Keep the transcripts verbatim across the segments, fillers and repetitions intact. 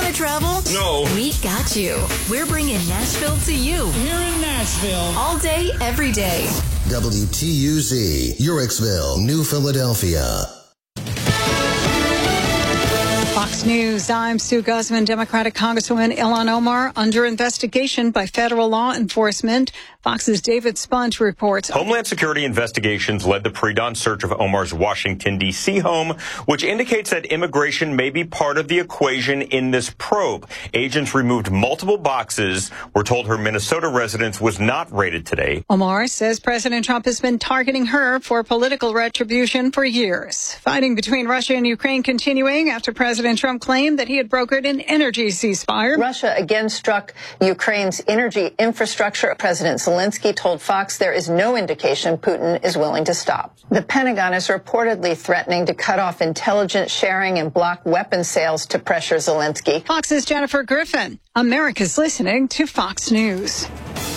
Want to travel? No. We got you. We're bringing Nashville to you. Here in Nashville. All day, every day. W T U Z, Uricksville, New Philadelphia. Fox News, I'm Sue Guzman. Democratic Congresswoman Ilhan Omar under investigation by federal law enforcement. Fox's David Spunt reports. Homeland Security investigations led the pre-dawn search of Omar's Washington, D C home, which indicates that immigration may be part of the equation in this probe. Agents removed multiple boxes. We're told her Minnesota residence was not raided today. Omar says President Trump has been targeting her for political retribution for years. Fighting between Russia and Ukraine continuing after President Trump claimed that he had brokered an energy ceasefire. Russia again struck Ukraine's energy infrastructure. President Zelensky told Fox there is no indication Putin is willing to stop. The Pentagon is reportedly threatening to cut off intelligence sharing and block weapons sales to pressure Zelensky. Fox's Jennifer Griffin. America's listening to Fox News.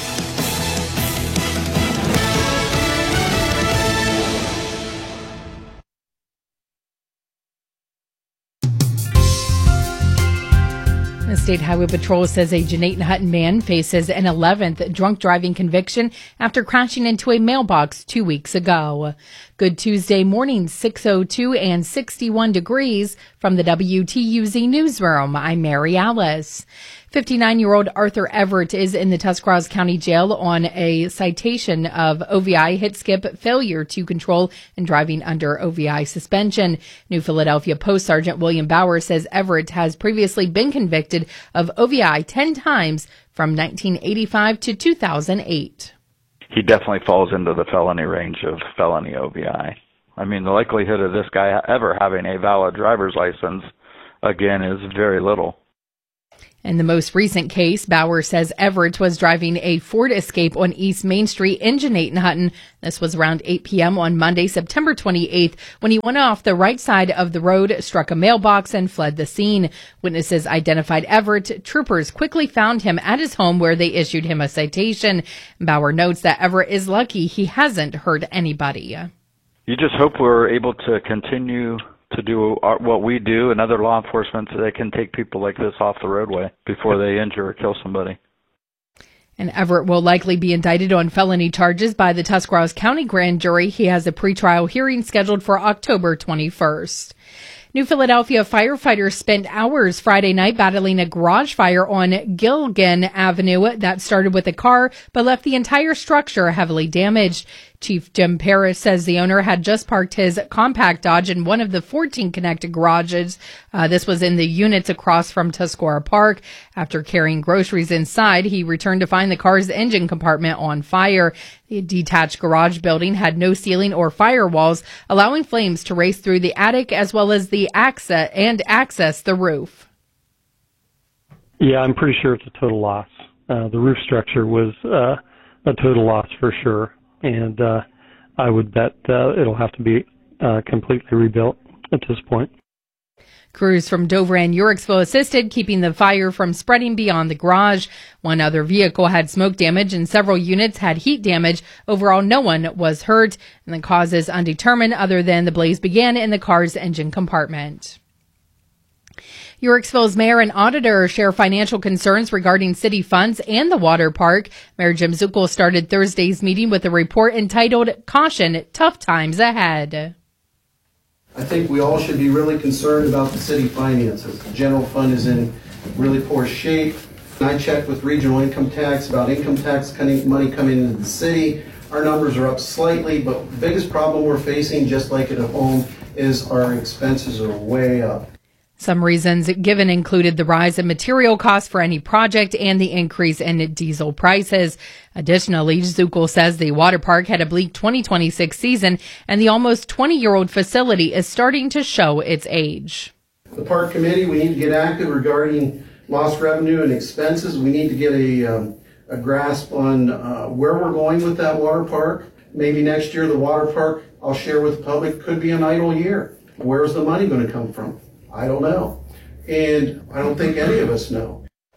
The State Highway Patrol says a Jeanette Hutton man faces an eleventh drunk driving conviction after crashing into a mailbox two weeks ago. Good Tuesday morning, six oh two and sixty-one degrees from the W T U Z newsroom. I'm Mary Alice. fifty-nine-year-old Arthur Everett is in the Tuscarawas County Jail on a citation of O V I hit skip failure to control and driving under O V I suspension. New Philadelphia Post Sergeant William Bauer says Everett has previously been convicted of O V I ten times from nineteen eighty-five to two thousand eight. He definitely falls into the felony range of felony O V I. I mean, the likelihood of this guy ever having a valid driver's license, again, is very little. In the most recent case, Bauer says Everett was driving a Ford Escape on East Main Street in Jeanette Hutton. This was around eight p.m. on Monday, September twenty-eighth, when he went off the right side of the road, struck a mailbox, and fled the scene. Witnesses identified Everett. Troopers quickly found him at his home where they issued him a citation. Bauer notes that Everett is lucky he hasn't hurt anybody. You just hope we're able to continue to do our, what we do and other law enforcement so they can take people like this off the roadway before they injure or kill somebody. And Everett will likely be indicted on felony charges by the Tuscarawas County Grand Jury. He has a pretrial hearing scheduled for October twenty-first. New Philadelphia firefighters spent hours Friday night battling a garage fire on Gilligan Avenue that started with a car but left the entire structure heavily damaged. Chief Jim Paris says the owner had just parked his compact Dodge in one of the fourteen connected garages. Uh, this was in the units across from Tuscarora Park. After carrying groceries inside, he returned to find the car's engine compartment on fire. The detached garage building had no ceiling or firewalls, allowing flames to race through the attic as well as the access and access the roof. Yeah, I'm pretty sure it's a total loss. Uh, the roof structure was uh, a total loss for sure. And uh, I would bet uh, it'll have to be uh, completely rebuilt at this point. Crews from Dover and Uricksville assisted, keeping the fire from spreading beyond the garage. One other vehicle had smoke damage and several units had heat damage. Overall, no one was hurt, and the cause is undetermined other than the blaze began in the car's engine compartment. Uricksville's mayor and auditor share financial concerns regarding city funds and the water park. Mayor Jim Zuckel started Thursday's meeting with a report entitled Caution, Tough Times Ahead. I think we all should be really concerned about the city finances. The general fund is in really poor shape. I checked with regional income tax about income tax money coming into the city. Our numbers are up slightly, but the biggest problem we're facing, just like at home, is our expenses are way up. Some reasons given included the rise in material costs for any project and the increase in diesel prices. Additionally, Zuckel says the water park had a bleak twenty twenty-six season, and the almost twenty-year-old facility is starting to show its age. The park committee, we need to get active regarding lost revenue and expenses. We need to get a, um, a grasp on uh, where we're going with that water park. Maybe next year the water park, I'll share with the public, could be an idle year. Where's the money going to come from? I don't know. And I don't think any of us know.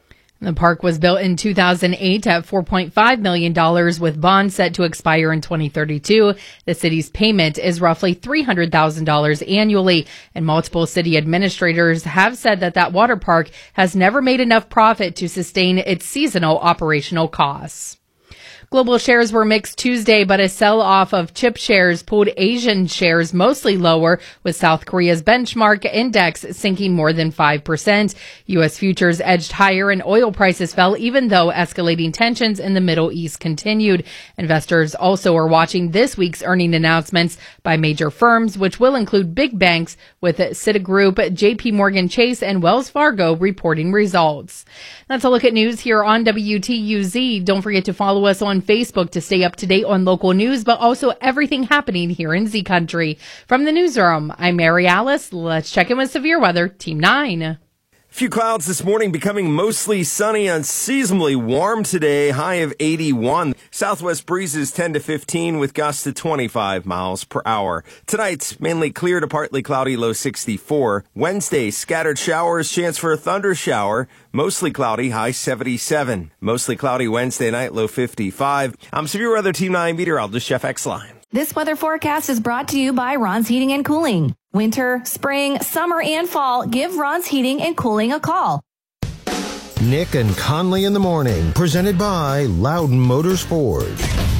The park was built in two thousand eight at four point five million dollars with bonds set to expire in twenty thirty-two. The city's payment is roughly three hundred thousand dollars annually, and multiple city administrators have said that that water park has never made enough profit to sustain its seasonal operational costs. Global shares were mixed Tuesday, but a sell-off of chip shares pulled Asian shares mostly lower, with South Korea's benchmark index sinking more than five percent. U S futures edged higher and oil prices fell, even though escalating tensions in the Middle East continued. Investors also are watching this week's earning announcements by major firms, which will include big banks, with Citigroup, J P Morgan Chase, and Wells Fargo reporting results. That's a look at news here on W T U Z. Don't forget to follow us on Facebook to stay up to date on local news, but also everything happening here in Z Country. From the newsroom, I'm Mary Alice. Let's check in with severe weather, Team nine. Few clouds this morning, becoming mostly sunny, unseasonably warm today, high of eighty-one. Southwest breezes ten to fifteen with gusts to twenty-five miles per hour. Tonight, mainly clear to partly cloudy, low sixty-four. Wednesday, scattered showers, chance for a thunder shower, mostly cloudy, high seventy-seven. Mostly cloudy Wednesday night, low fifty-five. I'm severe weather Team nine meteorologist Jeff Exline. This weather forecast is brought to you by Ron's Heating and Cooling. Winter, spring, summer, and fall, give Ron's Heating and Cooling a call. Nick and Conley in the morning, presented by Loudon Motors Ford.